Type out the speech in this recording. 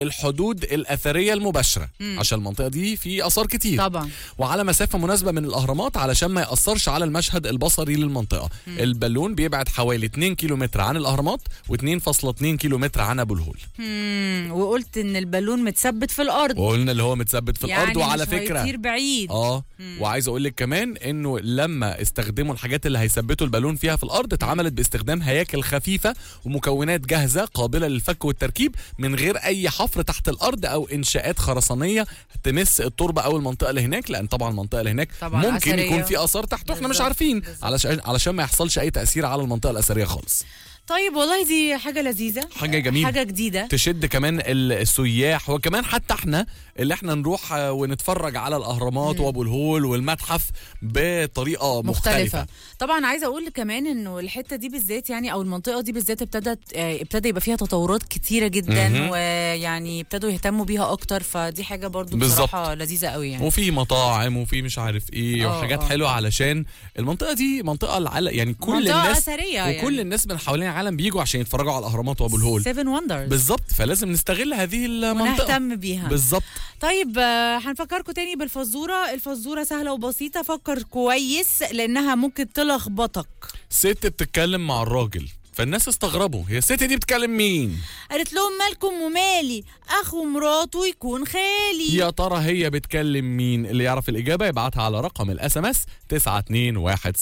الحدود الأثرية المباشرة عشان المنطقة دي في آثار كتير طبعا، وعلى مسافة مناسبة من الأهرامات علشان ما يأثرش على المشهد البصري للمنطقة. البالون بيبعد حوالي 2 كيلومتر عن الأهرامات و2.2 كيلومتر عن أبو الهول. وقلت ان البالون متثبت في الارض، وقلنا اللي هو متثبت في يعني الأرض. وعلى مش فكرة هيطير بعيد. وعايز اقول لك كمان انه لما استخدموا الحاجات اللي هيثبتوا البالون فيها في الارض اتعملت باستخدام هياكل خفيفه ومكونات جاهزه قابله للفك والتركيب من غير اي حفر تحت الارض او انشاءات خرسانيه تمس التربه او المنطقه اللي هناك، لان طبعا المنطقه اللي هناك ممكن أثرية. يكون في اثار تحت واحنا مش عارفين، علشان ما يحصلش اي تاثير على المنطقه الاثريه خالص. طيب والله دي حاجة لذيذة، حاجة جميلة، حاجة جديدة تشد كمان السياح، وكمان حتى احنا اللي احنا نروح ونتفرج على الأهرامات وأبو الهول والمتحف بطريقة مختلفة. طبعا عايزة أقول كمان إنه الحتة دي بالذات يعني أو المنطقة دي بالذات ابتدى يبقى فيها تطورات كتيرة جدا، ويعني ابتدوا يهتموا بيها أكتر، فدي حاجة برضو بصراحة لذيذة قوي يعني. وفي مطاعم وفي مش عارف ايه وحاجات حلوة علشان المنطقة دي منطقة يعني كل الناس أثرية وكل يعني. الناس من حوالين العالم بيجوا عشان يتفرجوا على الأهرامات وأبو الهول 7 وندرز بالظبط، فلازم نستغل هذه المنطقة ونهتم بيها بالظبط. طيب هنفكركم تاني بالفزورة. الفزورة سهلة وبسيطة، فكر كويس لأنها ممكن تلخبطك. ست بتتكلم مع الراجل فالناس استغربوا، هي الست دي بتكلم مين؟ قالت لهم مالكم ومالي، أخو مراته يكون خالي. يا ترى هي بتكلم مين؟ اللي يعرف الإجابة يبعتها على رقم الSMS 9210.